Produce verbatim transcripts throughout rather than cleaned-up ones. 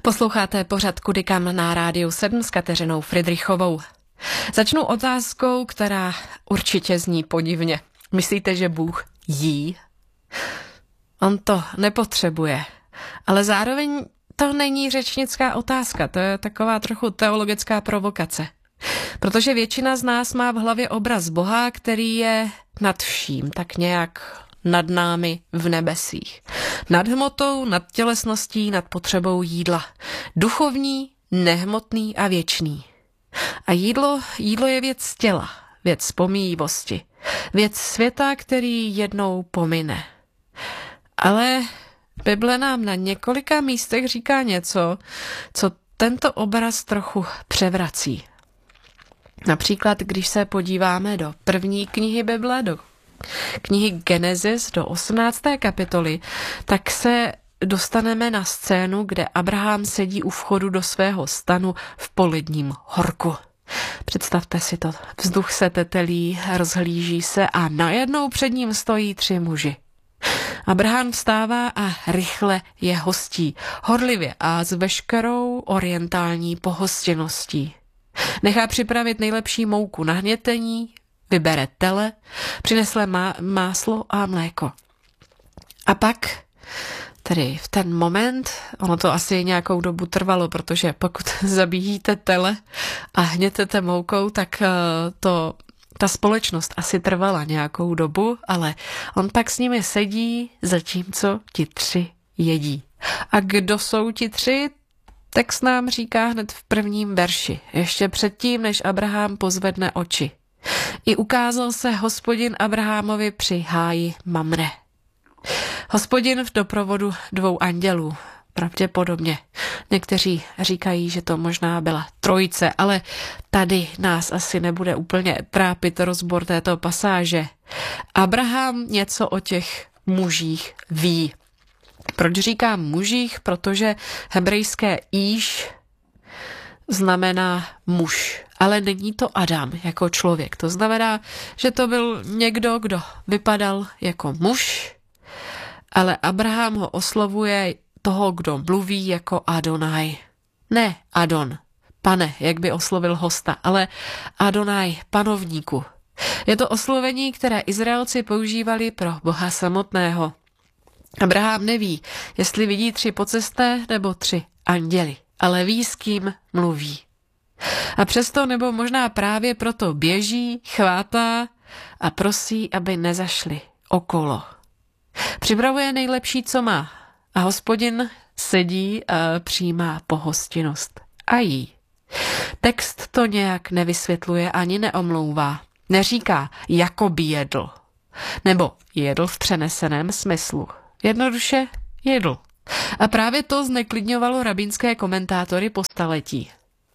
Posloucháte pořad Kudy kam na rádiu sedm s Kateřinou Fridrichovou. Začnu otázkou, která určitě zní podivně. Myslíte, že Bůh jí? On to nepotřebuje, ale zároveň to není řečnická otázka, to je taková trochu teologická provokace. Protože většina z nás má v hlavě obraz Boha, který je nad vším, tak nějak nad námi v nebesích. Nad hmotou, nad tělesností, nad potřebou jídla. Duchovní, nehmotný a věčný. A jídlo, jídlo je věc těla, věc pomíjivosti, věc světa, který jednou pomine. Ale Bible nám na několika místech říká něco, co tento obraz trochu převrací. Například, když se podíváme do první knihy Bible, do knihy Genesis, do osmnácté kapitoly, tak se dostaneme na scénu, kde Abraham sedí u vchodu do svého stanu v poledním horku. Představte si to, vzduch se tetelí, rozhlíží se a najednou před ním stojí tři muži. Abraham vstává a rychle je hostí, horlivě a s veškerou orientální pohostinností. Nechá připravit nejlepší mouku na hnětení, vybere tele, přinesle má, máslo a mléko. A pak, tedy v ten moment, ono to asi nějakou dobu trvalo, protože pokud zabíjíte tele a hnětete moukou, tak to, ta společnost asi trvala nějakou dobu, ale on pak s nimi sedí, zatímco ti tři jedí. A kdo jsou ti tři? Text nám říká hned v prvním verši, ještě předtím, než Abraham pozvedne oči. I ukázal se Hospodin Abrahamovi při háji Mamre. Hospodin v doprovodu dvou andělů, pravděpodobně. Někteří říkají, že to možná byla trojice, ale tady nás asi nebude úplně trápit rozbor této pasáže. Abraham něco o těch mužích ví. Proč říkám mužích? Protože hebrejské íš znamená muž, ale není to Adam jako člověk. To znamená, že to byl někdo, kdo vypadal jako muž, ale Abraham ho oslovuje toho, kdo mluví jako Adonai. Ne Adon, pane, jak by oslovil hosta, ale Adonai, panovníku. Je to oslovení, které Izraelci používali pro Boha samotného. Abraham neví, jestli vidí tři pocestné nebo tři anděly, ale ví, s kým mluví. A přesto nebo možná právě proto běží, chvátá a prosí, aby nezašli okolo. Připravuje nejlepší, co má, a Hospodin sedí a přijímá pohostinnost a jí. Text to nějak nevysvětluje ani neomlouvá. Neříká, jako by jedl, nebo jedl v přeneseném smyslu. Jednoduše jedl. A právě to zneklidňovalo rabínské komentátory po staletí.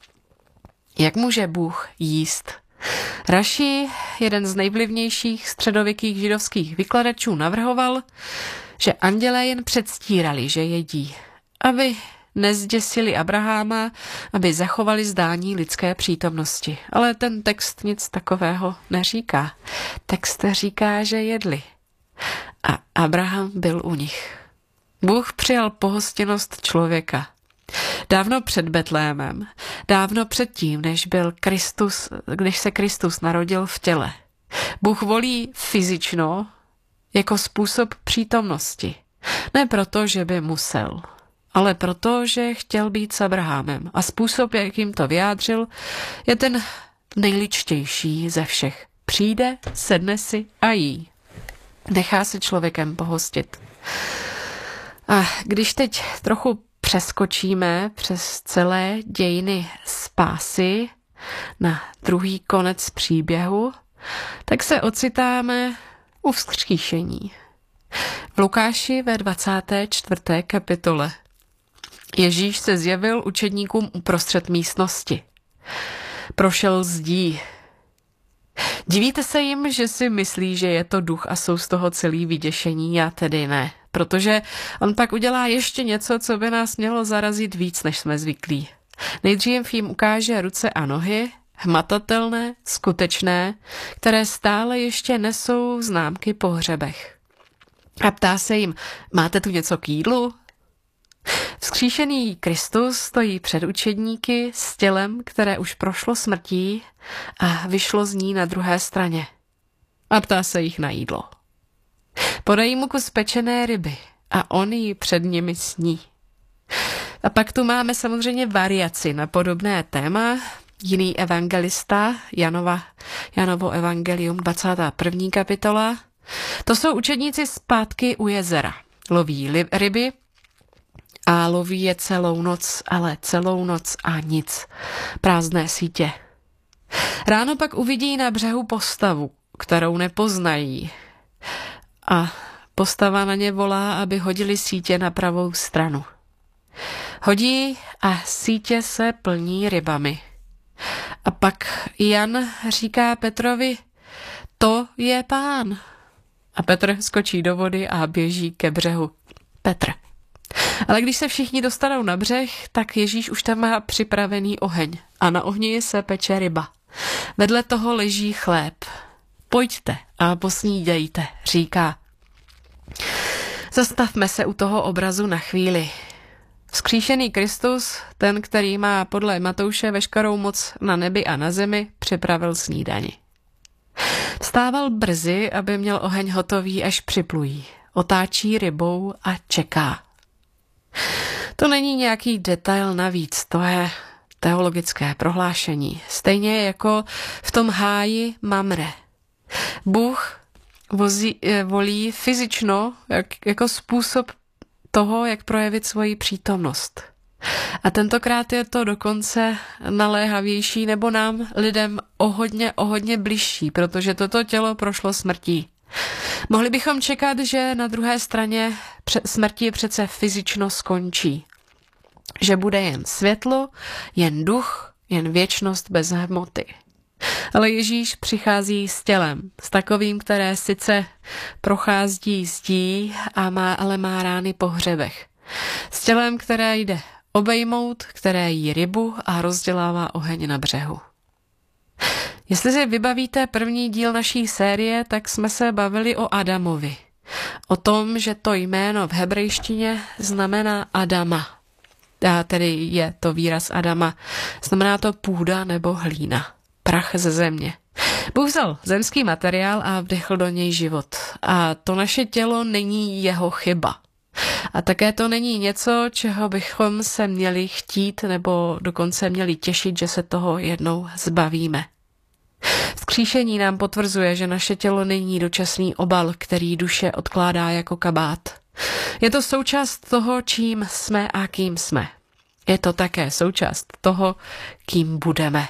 Jak může Bůh jíst? Raši, jeden z nejvlivnějších středověkých židovských vykladačů, navrhoval, že andělé jen předstírali, že jedí, aby nezděsili Abraháma, aby zachovali zdání lidské přítomnosti. Ale ten text nic takového neříká. Text říká, že jedli. A Abraham byl u nich. Bůh přijal pohostinnost člověka. Dávno před Betlémem, dávno předtím, než byl Kristus, když se Kristus narodil v těle. Bůh volí fyzično jako způsob přítomnosti. Ne proto, že by musel, ale proto, že chtěl být s Abrahamem. A způsob, jakým to vyjádřil, je ten nejličtější ze všech. Přijde, sedne si a jí. Nechá se člověkem pohostit. A když teď trochu přeskočíme přes celé dějiny spásy na druhý konec příběhu, tak se ocitáme u vzkříšení. V Lukáši ve dvacáté čtvrté kapitole Ježíš se zjevil učedníkům uprostřed místnosti. Prošel zdí. Divíte se jim, že si myslí, že je to duch a jsou z toho celý vyděšení? Já tedy ne, protože on pak udělá ještě něco, co by nás mělo zarazit víc, než jsme zvyklí. Nejdřív jim ukáže ruce a nohy, hmatatelné, skutečné, které stále ještě nesou známky po hřebech. A ptá se jim, máte tu něco k jídlu? Vzkříšený Kristus stojí před učedníky s tělem, které už prošlo smrtí a vyšlo z ní na druhé straně. A ptá se jich na jídlo. Podají mu kus pečené ryby a on ji před nimi sní. A pak tu máme samozřejmě variaci na podobné téma. Jiný evangelista, Janova, Janovo evangelium, dvacátá první kapitola. To jsou učedníci zpátky u jezera. Loví li- ryby a loví je celou noc, ale celou noc a nic. Prázdné sítě. Ráno pak uvidí na břehu postavu, kterou nepoznají. A postava na ně volá, aby hodili sítě na pravou stranu. Hodí a sítě se plní rybami. A pak Jan říká Petrovi, to je Pán. A Petr skočí do vody a běží ke břehu. Petr. Ale když se všichni dostanou na břeh, tak Ježíš už tam má připravený oheň a na ohni se peče ryba. Vedle toho leží chléb. Pojďte a posnídejte, říká. Zastavme se u toho obrazu na chvíli. Vzkříšený Kristus, ten, který má podle Matouše veškerou moc na nebi a na zemi, připravil snídani. Vstával brzy, aby měl oheň hotový, až připlují. Otáčí rybou a čeká. To není nějaký detail navíc, to je teologické prohlášení. Stejně jako v tom háji Mamre. Bůh vozí, volí fyzično jak, jako způsob toho, jak projevit svoji přítomnost. A tentokrát je to dokonce naléhavější nebo nám lidem o hodně, o hodně bližší, protože toto tělo prošlo smrtí. Mohli bychom čekat, že na druhé straně smrti přece fyzično skončí. Že bude jen světlo, jen duch, jen věčnost bez hmoty. Ale Ježíš přichází s tělem, s takovým, které sice prochází zdí, a má, ale má rány po hřebech. S tělem, které jde obejmout, které jí rybu a rozdělává oheň na břehu. Jestli si vybavíte první díl naší série, tak jsme se bavili o Adamovi. O tom, že to jméno v hebrejštině znamená Adama. A tedy je to výraz Adama. Znamená to půda nebo hlína. Prach ze země. Bůh vzal zemský materiál a vdechl do něj život. A to naše tělo není jeho chyba. A také to není něco, čeho bychom se měli chtít nebo dokonce měli těšit, že se toho jednou zbavíme. Vzkříšení nám potvrzuje, že naše tělo není dočasný obal, který duše odkládá jako kabát. Je to součást toho, čím jsme a kým jsme. Je to také součást toho, kým budeme.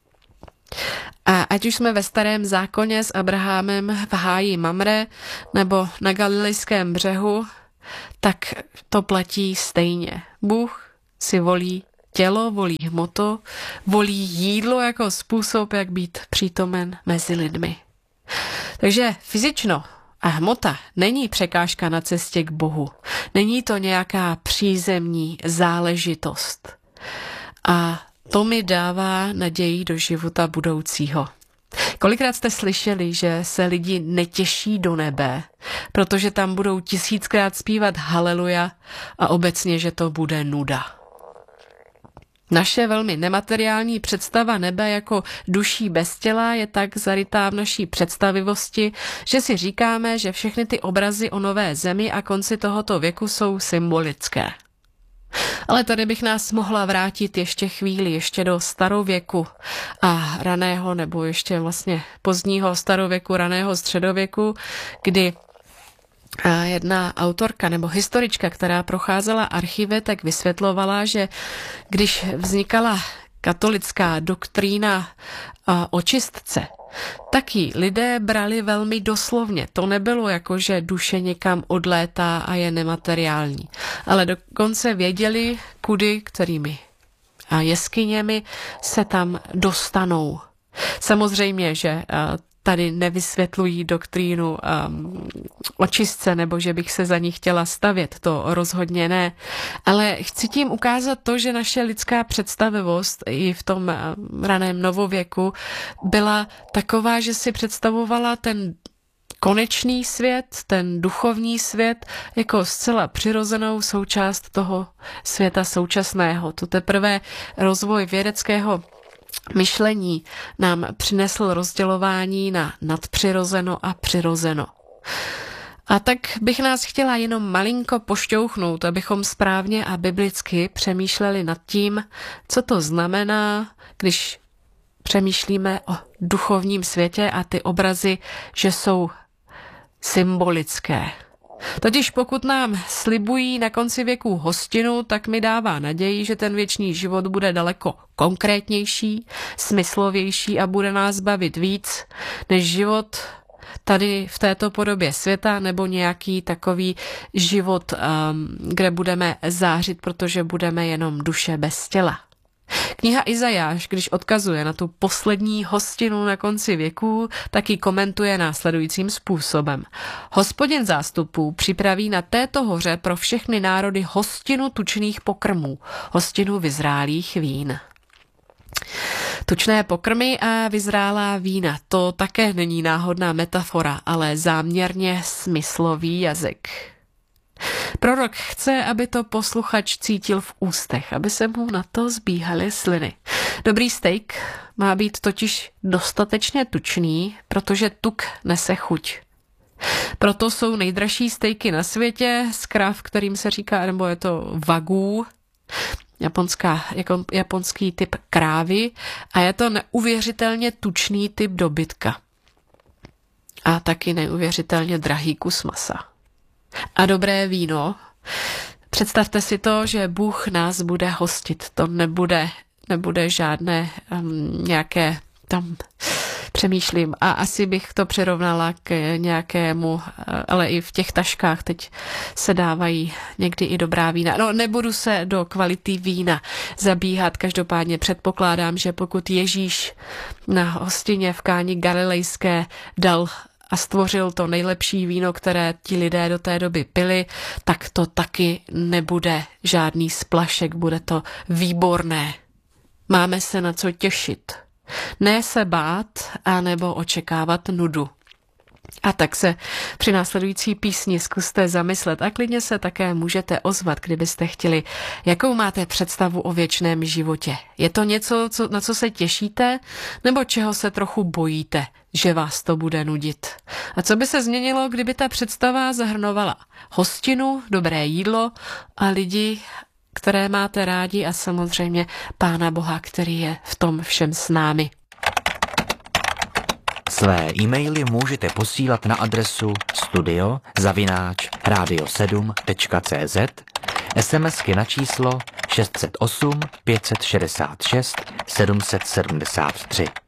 A ať už jsme ve Starém zákoně s Abrahamem v háji Mamre nebo na Galilejském břehu, tak to platí stejně. Bůh si volí tělo, volí hmotu, volí jídlo jako způsob, jak být přítomen mezi lidmi. Takže fyzično a hmota není překážka na cestě k Bohu. Není to nějaká přízemní záležitost. A to mi dává naději do života budoucího. Kolikrát jste slyšeli, že se lidi netěší do nebe, protože tam budou tisíckrát zpívat haleluja a obecně, že to bude nuda. Naše velmi nemateriální představa nebe jako duší bez těla je tak zarytá v naší představivosti, že si říkáme, že všechny ty obrazy o nové zemi a konci tohoto věku jsou symbolické. Ale tady bych nás mohla vrátit ještě chvíli, ještě do starověku a raného, nebo ještě vlastně pozdního starověku, raného středověku, kdy jedna autorka nebo historička, která procházela archivy, tak vysvětlovala, že když vznikala katolická doktrína o čistce, taky lidé brali velmi doslovně. To nebylo jako, že duše někam odlétá a je nemateriální. Ale dokonce věděli, kudy, kterými a jeskyněmi se tam dostanou. Samozřejmě, že tady nevysvětlují doktrínu um, očistce, nebo že bych se za ní chtěla stavět, to rozhodně ne. Ale chci tím ukázat to, že naše lidská představivost i v tom raném novověku byla taková, že si představovala ten konečný svět, ten duchovní svět, jako zcela přirozenou součást toho světa současného. To teprve rozvoj vědeckého myšlení nám přinesl rozdělování na nadpřirozeno a přirozeno. A tak bych nás chtěla jenom malinko pošťouchnout, abychom správně a biblicky přemýšleli nad tím, co to znamená, když přemýšlíme o duchovním světě a ty obrazy, že jsou symbolické. Totiž pokud nám slibují na konci věku hostinu, tak mi dává naději, že ten věčný život bude daleko konkrétnější, smyslovější a bude nás bavit víc než život tady v této podobě světa nebo nějaký takový život, kde budeme zářit, protože budeme jenom duše bez těla. Kniha Izajáš, když odkazuje na tu poslední hostinu na konci věků, tak ji komentuje následujícím způsobem. Hospodin zástupů připraví na této hoře pro všechny národy hostinu tučných pokrmů, hostinu vyzrálých vín. Tučné pokrmy a vyzrálá vína, to také není náhodná metafora, ale záměrně smyslový jazyk. Prorok chce, aby to posluchač cítil v ústech, aby se mu na to zbíhaly sliny. Dobrý steak má být totiž dostatečně tučný, protože tuk nese chuť. Proto jsou nejdražší stejky na světě z krav, kterým se říká, nebo je to wagyu, japonská, jako japonský typ krávy, a je to neuvěřitelně tučný typ dobytka. A taky neuvěřitelně drahý kus masa. A dobré víno. Představte si to, že Bůh nás bude hostit. To nebude, nebude žádné um, nějaké tam přemýšlím. A asi bych to přirovnala k nějakému, ale i v těch taškách teď se dávají někdy i dobrá vína. No, nebudu se do kvality vína zabíhat, každopádně předpokládám, že pokud Ježíš na hostině v Káni Galilejské dal a stvořil to nejlepší víno, které ti lidé do té doby pili, tak to taky nebude žádný splašek, bude to výborné. Máme se na co těšit. Ne se bát, anebo očekávat nudu. A tak se při následující písni zkuste zamyslet a klidně se také můžete ozvat, kdybyste chtěli, jakou máte představu o věčném životě. Je to něco, co, na co se těšíte, nebo čeho se trochu bojíte, že vás to bude nudit? A co by se změnilo, kdyby ta představa zahrnovala hostinu, dobré jídlo a lidi, které máte rádi, a samozřejmě Pána Boha, který je v tom všem s námi. Své e-maily můžete posílat na adresu studio zavináč radio sedm tečka cé zet, SMSky na číslo šest set osm pět set šedesát šest sedm set sedmdesát tři.